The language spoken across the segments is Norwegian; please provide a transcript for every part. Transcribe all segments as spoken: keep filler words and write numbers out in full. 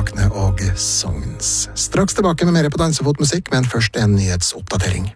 Rakne og Sogns. Straks tilbake med mer på dansefotmusikk, men først en nyhetsoppdatering.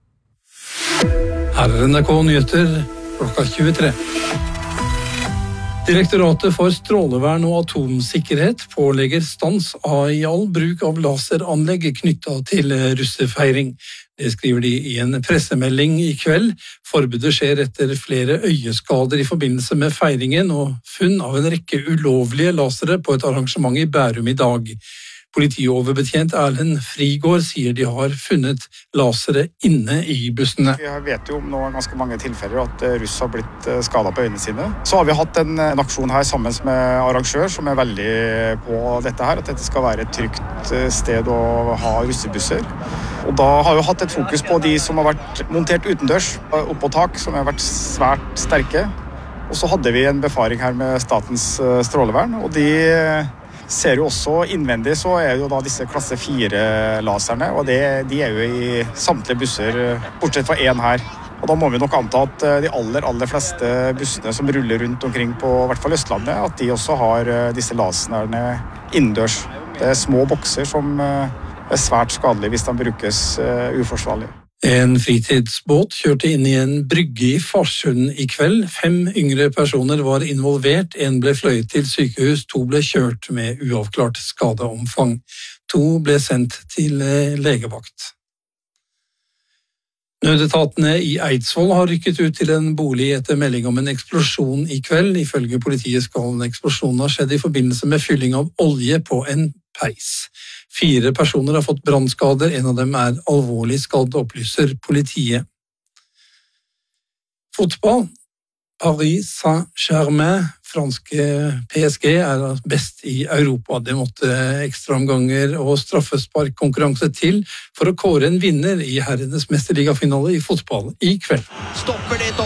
Her er N R K Nyheter klokka tjuetre. Direktoratet for strålevern og atomsikkerhet pålegger stans av i all bruk av laseranlegg knyttet til russefeiring. Det skriver de i en pressemelding i kveld. Forbudet skjer etter flere øyeskader i forbindelse med feiringen og funn av en rekke ulovlige lasere på et arrangement i Bærum i dag. Politioverbetjent Erlend Frigård sier de har funnet lasere inne i bussene. Vi vet jo om nå ganske mange tilfeller at russ har blitt skadet på øynene sine. Så har vi hatt en, en aksjon her sammen med arrangør som er veldig på dette her, at dette skal være et trygt sted å ha russebusser. Og da har vi hatt et fokus på de som har vært montert utendørs, oppå tak, som har vært svært sterke. Og så hadde vi en befaring her med Statens strålevern, og de ser jo også innvendig, så er jo da disse klasse fire laserne, og det, de er jo i samtlige busser, bortsett fra én her. Og da må vi nok anta at de aller, aller fleste bussene som ruller rundt omkring på i hvert fall Østlandet, at de også har disse laserne innendørs. Det er små bokser som er svært skadelige hvis de brukes uforsvarlig. En fritidsbåt kjørte inn i en brygge i Farsund i kveld. Fem yngre personer var involvert. En ble fløyet til sykehus, to ble kjørt med uavklart skadeomfang. To ble sendt til legevakt. Nødetatene i Eidsvoll har rykket ut til en bolig etter melding om en eksplosjon i kveld. Ifølge politiet skal eksplosjonen ha skjedd i forbindelse med fylling av olje på en peis. Fire personer har fått brannskader, en av dem er alvorlig skadd, opplyser politiet. Fotball. Paris Saint-Germain, franske P S G, er best i Europa. Det måtte ekstraomganger og straffesparkkonkurranse til for å kåre en vinner i herrenes mesterligafinale i fotball i kveld. Stopper det